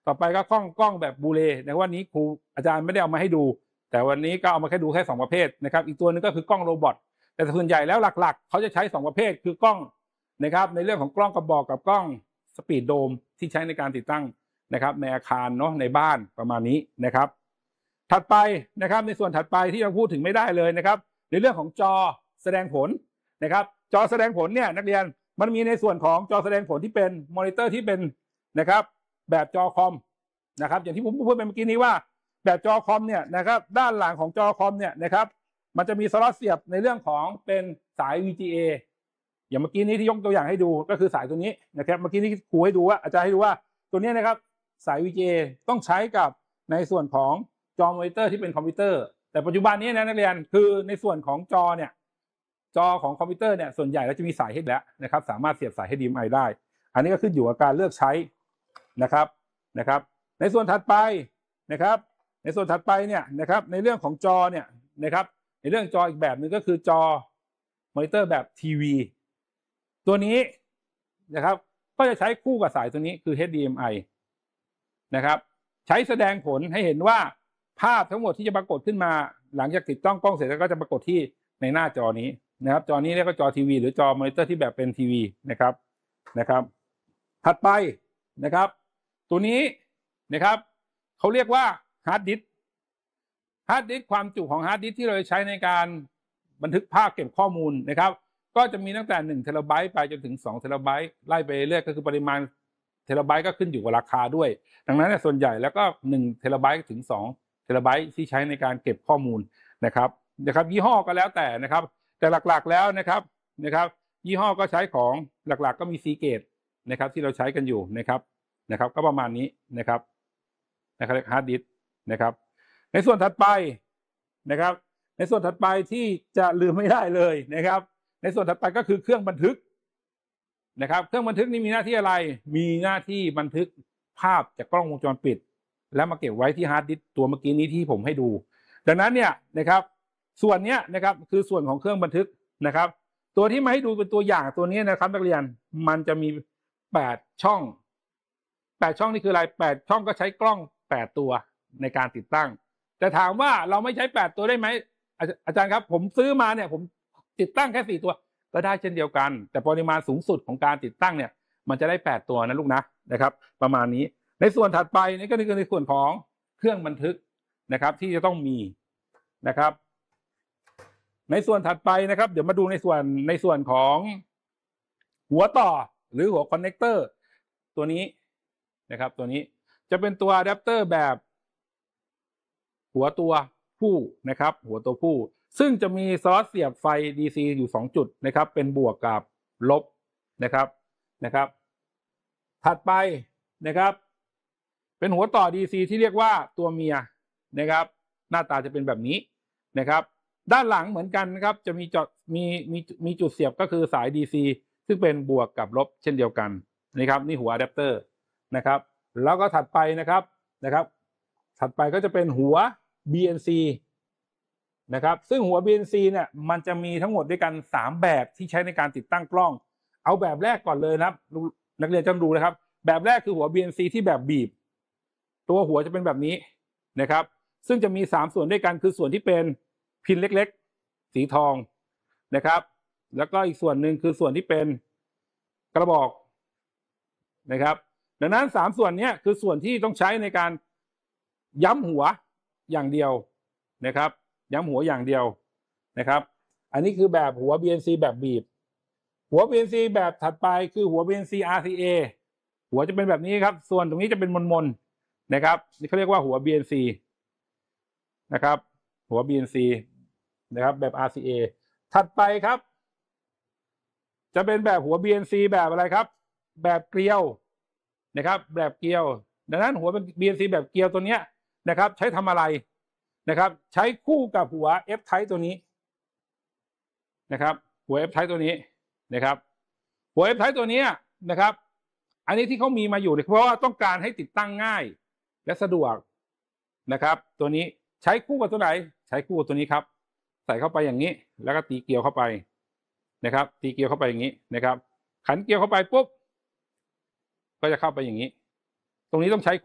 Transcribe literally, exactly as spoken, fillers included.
ต่อไปก็กล้องกล้องแบบบูเลในวันนี้ครูอาจารย์ไม่ได้เอามาให้ดูแต่วันนี้ก็เอามาแค่ดูแค่สองประเภทนะครับอีกตัวนึงก็คือกล้องโรบอทแต่ส่วนใหญ่แล้วหลักๆเขาจะใช้สองประเภทคือกล้องนะครับในเรื่องของกล้องกระบอกกับกล้องสปีดโดมที่ใช้ในการติดตั้งนะครับในอาคารเนาะในบ้านประมาณนี้นะครับถัดไปนะครับในส่วนถัดไปที่เราพูดถึงไม่ได้เลยนะครับในเรื่องของจอแสดงผลนะครับจอแสดงผลเนี่ยนักเรียนมันมีในส่วนของจอแสดงผลที่เป็นมอนิเตอร์ที่เป็นนะครับแบบจอคอมนะครับอย่างที่ผมพูดไปเมื่อกี้นี้ว่าแบบจอคอมเนี่ยนะครับด้านหลังของจอคอมเนี่ยนะครับมันจะมีสล็อตเสียบในเรื่องของเป็นสาย วี จี เอ อย่างเมื่อกี้นี้ที่ยกตัวอย่างให้ดูก็คือสายตัวนี้นะครับเมื่อกี้นี้ครูให้ดูว่าอาจารย์ให้ดูว่าตัวนี้นะครับสาย วี จี เอ ต้องใช้กับในส่วนของจอมอนิเตอร์ที่เป็นคอมพิวเตอร์แต่ปัจจุบันนี้นะนักเรียนคือในส่วนของจอเนี่ยจอของคอมพิวเตอร์เนี่ยส่วนใหญ่แล้วจะมีสาย เอช ดี เอ็ม ไอ แล้วนะครับสามารถเสียบสาย เอช ดี เอ็ม ไอ ได้อันนี้ก็ขึ้นอยู่กับการเลือกใช้นะครับนะครับในส่วนถัดไปนะครับในส่วนถัดไปเนี่ยนะครับในเรื่องของจอเนี่ยนะครับในเรื่องจออีกแบบหนึ่งก็คือจอมอนิเตอร์แบบทีวีตัวนี้นะครับก็จะใช้คู่กับสายตัวนี้คือ เอช ดี เอ็ม ไอ นะครับใช้แสดงผลให้เห็นว่าภาพทั้งหมดที่จะปรากฏขึ้นมาหลังจากติดตั้งกล้องเสร็จแล้วก็จะปรากฏที่ในหน้าจอนี้นะครับจอนี้เรียกว่าจอทีวีหรือจอมอนิเตอร์ที่แบบเป็นทีวีนะครับนะครับถัดไปนะครับตัวนี้นะครับเขาเรียกว่าฮาร์ดดิสก์ฮาร์ดดิสก์ความจุของฮาร์ดดิสก์ที่เราใช้ในการบันทึกภาพเก็บข้อมูลนะครับก็จะมีตั้งแต่หนึ่งเทราไบต์ไปจนถึงสองเทราไบต์ไล่ไปเรื่อยก็คือปริมาณเทราไบต์ก็ขึ้นอยู่กับราคาด้วยดังนั้นส่วนใหญ่แล้วก็หนึ่งเทราไบต์ถึงสองเทราไบต์ที่ใช้ในการเก็บข้อมูลนะครับนะครับยี่ห้อก็แล้วแต่นะครับแต่หลักๆแล้วนะครับนะครับยี่ห้อก็ใช้ของหลักๆก็มี Seagate นะครับที่เราใช้กันอยู่นะครับนะครับก็ประมาณนี้นะครับนะครับฮาร์ดดิสก์นะครับในส่วนถัดไปนะครับในส่วนถัดไปที่จะลืมไม่ได้เลยนะครับในส่วนถัดไปก็คือเครื่องบันทึกนะครับเครื่องบันทึกนี้มีหน้าที่อะไรมีหน้าที่บันทึกภาพจากกล้องวงจรปิดแล้วมาเก็บไว้ที่ฮาร์ดดิสก์ตัวเมื่อกี้นี้ที่ผมให้ดูดังนั้นเนี่ยนะครับส่วนนี้นะครับคือส่วนของเครื่องบันทึกนะครับตัวที่มาให้ดูเป็นตัวอย่างตัวนี้นะครับนักเรียนมันจะมีแปดช่องแปดช่องนี่คืออะไรแปดช่องก็ใช้กล้องแปดตัวในการติดตั้งแต่ถามว่าเราไม่ใช้แปดตัวได้ไหมอาจารย์ครับผมซื้อมาเนี่ยผมติดตั้งแค่สี่ตัวก็ได้เช่นเดียวกันแต่ปริมาณสูงสุดของการติดตั้งเนี่ยมันจะได้แปดตัวนะลูกนะนะครับประมาณนี้ในส่วนถัดไปนี่ก็คือในส่วนของเครื่องบันทึกนะครับที่จะต้องมีนะครับในส่วนถัดไปนะครับเดี๋ยวมาดูในส่วนในส่วนของหัวต่อหรือหัวคอนเนคเตอร์ตัวนี้นะครับตัวนี้จะเป็นตัวอะแดปเตอร์แบบหัวตัวผู้นะครับหัวตัวผู้ซึ่งจะมีสล็อตเสียบไฟ ดี ซี อยู่สองจุดนะครับเป็นบวกกับลบนะครับนะครับถัดไปนะครับเป็นหัวต่อ ดี ซี ที่เรียกว่าตัวเมียนะครับหน้าตาจะเป็นแบบนี้นะครับด้านหลังเหมือนกันนะครับจะมีจอดมีมีมีจุดเสียบก็คือสาย ดี ซี ซึ่งเป็นบวกกับลบเช่นเดียวกันนะครับนี่หัวอะแดปเตอร์นะครับแล้วก็ถัดไปนะครับนะครับถัดไปก็จะเป็นหัว บี เอ็น ซี นะครับซึ่งหัว บี เอ็น ซี เนี่ยมันจะมีทั้งหมดด้วยกันสามแบบที่ใช้ในการติดตั้งกล้องเอาแบบแรกก่อนเลยนะครับนักเรียนจำดูนะครับแบบแรกคือหัว บี เอ็น ซี ที่แบบบีบตัวหัวจะเป็นแบบนี้นะครับซึ่งจะมีสามส่วนด้วยกันคือส่วนที่เป็นพินเล็กๆสีทองนะครับแล้วก็อีกส่วนหนึ่งคือส่วนที่เป็นกระบอกนะครับดังนั้นสามส่วนนี้คือส่วนที่ต้องใช้ในการย้ำหัวอย่างเดียวนะครับย้ำหัวอย่างเดียวนะครับอันนี้คือแบบหัว บี เอ็น ซี แบบบีบหัว บี เอ็น ซี แบบถัดไปคือหัว บี เอ็น ซี อาร์ ซี เอ หัวจะเป็นแบบนี้ครับส่วนตรงนี้จะเป็นมนๆนะครับนี่เขาเรียกว่าหัว บี เอ็น ซี นะครับหัว บี เอ็น ซี นะครับแบบ อาร์ ซี เอ ถัดไปครับจะเป็นแบบหัว บี เอ็น ซี แบบอะไรครับแบบเกลียวนะครับแบบเกลียวดังนั้นหัวเป็น บี เอ็น ซี แบบเกลียวตัวเนี้ยนะครับใช้ทำอะไรนะครับใช้คู่กับหัว F type ตัวนี้นะครับหัว F type ตัวนี้นะครับหัว F type ตัวนี้นะครับอันนี้ที่เขามีมาอยู่เพราะว่าต้องการให้ติดตั้งง่ายและสะดวกนะครับตัวนี้ใช้คู่กับตัวไหนใช้คู่กับตัวนี้ครับใส่เข้าไปอย่างนี้แล้วก็ตีเกลียวเข้าไปนะครับตีเกลียวเข้าไปอย่างนี้นะครับขันเกลียวเข้าไปปุ๊บก็จะเข้าไปอย่างนี้ตรงนี้ต้องใช้